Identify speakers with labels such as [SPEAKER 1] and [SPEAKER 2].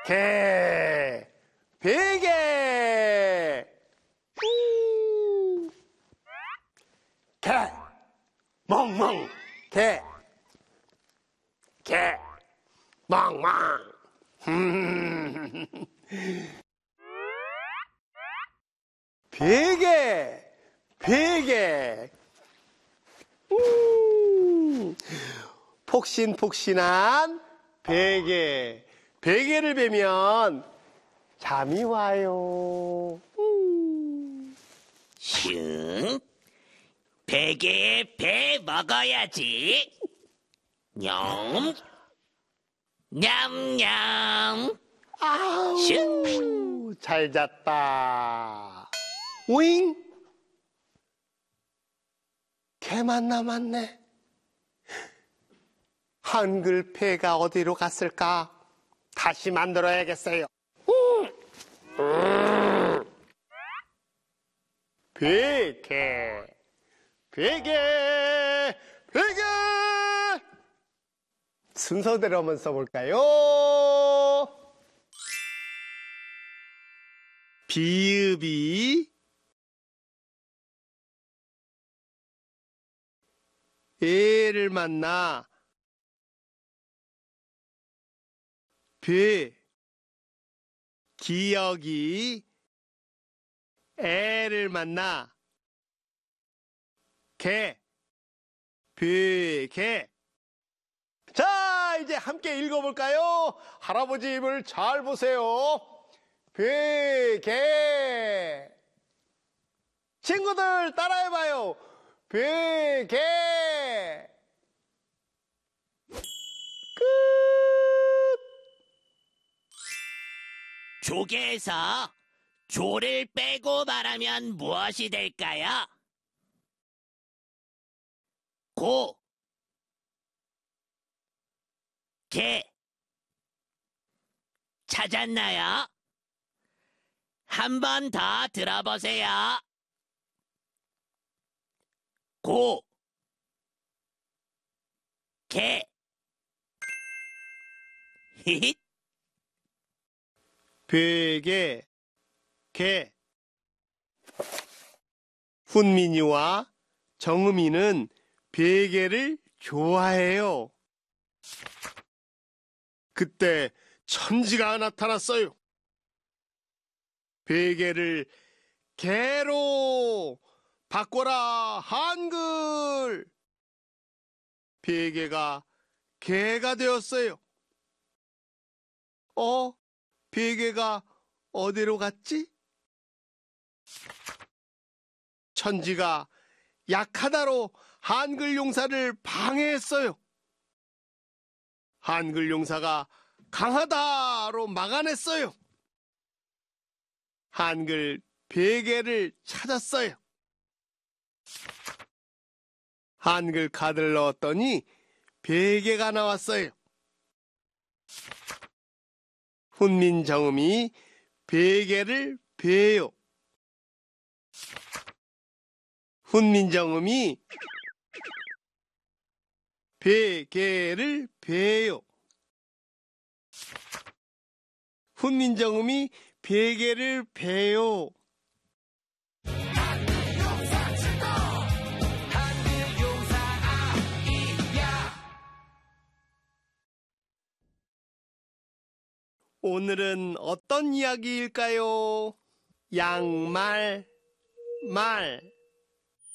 [SPEAKER 1] 개, 베개. 개, 멍멍, 개, 멍멍. 베개, 베개. 폭신폭신한 베개. 베개를 베면 잠이 와요.
[SPEAKER 2] 슝, 베개에 배 먹어야지. 냠, 냠냠.
[SPEAKER 1] 아우, 잘 잤다. 오잉? 개만 남았네. 한글 배가 어디로 갔을까? 다시 만들어야겠어요. 베개, 베개, 베개. 순서대로 한번 써볼까요? 비읍이 애를 만나 배, 기억이 애를 만나 개, 베개. 자, 이제 함께 읽어볼까요? 할아버지 입을 잘 보세요. 베개. 친구들 따라해봐요. 베개. 끝.
[SPEAKER 2] 조개에서 조를 빼고 말하면 무엇이 될까요? 고, 개. 찾았나요? 한 번 더 들어보세요. 고, 개. 히힛.
[SPEAKER 1] 베개, 개. 훈민이와 정음이는 베개를 좋아해요. 그때 천지가 나타났어요. 베개를 개로 바꿔라 한글. 베개가 개가 되었어요. 베개가 어디로 갔지? 천지가 약하다로 한글 용사를 방해했어요. 한글 용사가 강하다로 막아냈어요. 한글 베개를 찾았어요. 한글 카드를 넣었더니 베개가 나왔어요. 훈민정음이 베개를 베요. 훈민정음이 베개를 베요. 훈민정음이 베개를 베요. 오늘은 어떤 이야기일까요? 양말, 말.